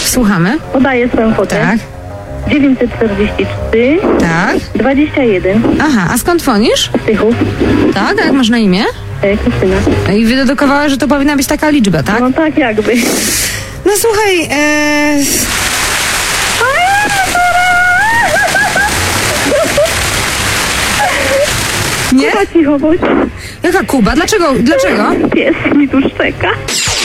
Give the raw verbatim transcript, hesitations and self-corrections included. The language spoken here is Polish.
Słuchamy. Podaję swoją kwotę. Tak. dziewięćset czterdzieści trzy. Tak. dwadzieścia jeden. Aha, a skąd dzwonisz? Z Tychów. Tak, a jak masz na imię? E, Krystyna. I wydedukowała, że to powinna być taka liczba, tak? No tak jakby. No słuchaj, e... Nie? Chyba cicho bądź. Jaka Kuba? Dlaczego? Dlaczego? Pies mi tu szczeka.